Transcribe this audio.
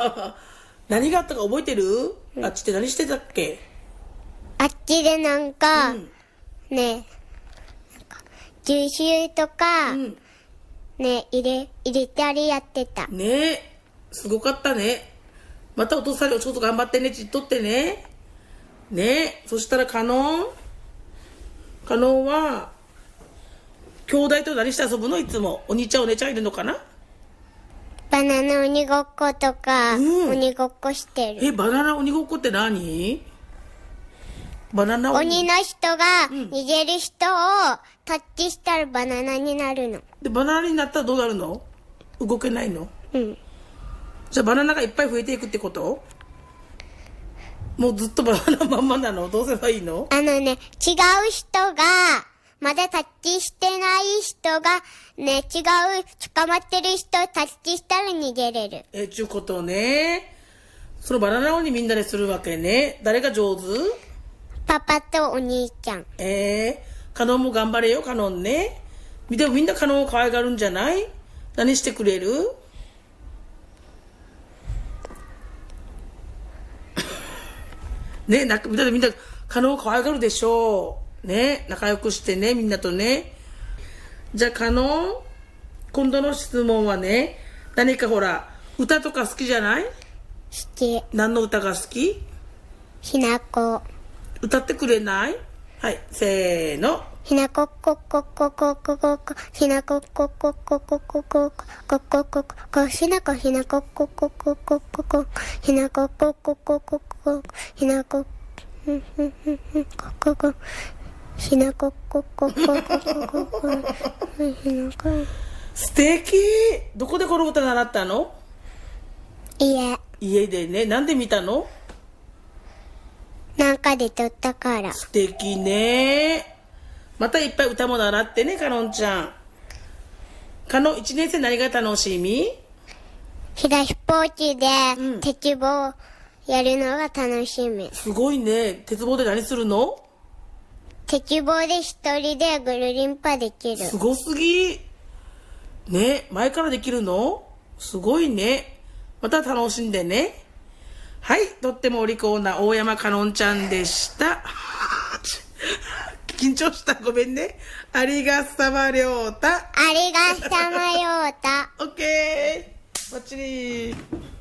何があったか覚えてる？あっちって何してたっけ？ あっちでなんか、ね、重修とか、ね、入れたりやってた。 ねえ、すごかったね。またお父さんにお仕事頑張ってね、ちっとってね。ねえ、そしたらカノンは、兄弟と何して遊ぶの？いつも。お兄ちゃんお姉ちゃんいるのかな？ バナナ鬼ごっことか、鬼ごっこしてる。 バナナ鬼ごっこって何？バナナ鬼の人が逃げる人をタッチしたらバナナになるの。 で、バナナになったらどうなるの？動けないの？じゃあバナナがいっぱい増えていくってこと？もうずっとバナナまんまなの？どうすればいいの？ 違う人が、まだタッチしてない人が、ね、捕まってる人をタッチしたら逃げれる。 ちゅうことね。そのバナナ鬼みんなでするわけね。誰が上手？ パパとお兄ちゃん。 カノンも頑張れよ、カノンね。でもみんなカノンを可愛がるんじゃない？何してくれる？ね、みんなカノンを可愛がるでしょう。ね、仲良くしてね、みんなとね。じゃあカノン、今度の質問はね、何かほら、歌とか好きじゃない？ 好き。 何の歌が好き？ ひなこ。 歌ってくれない？はい、せーの。 ひなこっこっこっこっこっこっこっこ、ひなこっこっこっこっこっこっこっこっこっこっこ、ひなこひなこっこっこっこっこっこっこ、ひなこっこっこっこっこっこっこ、ひなこっこっこひなこっこっこっこっこっこっこ、ひなこ。 素敵。どこでこの歌習ったの？家でね。なんで見たの？ なんかで撮ったから。 素敵ね。またいっぱい歌も習ってね、カノンちゃん。カノン1年生何が楽しみ？ 東ポーチで鉄棒やるのが楽しみ。 すごいね。鉄棒で何するの？ 鉄棒で一人でぐるりんぱできる。 すごすぎ。ね、前からできるの？すごいね。また楽しんでね。はい、とってもお利口な大山かのんちゃんでした。緊張した。ごめんね。ありがさまりょうた。 ありがさまようた。 オッケー。バッチリー。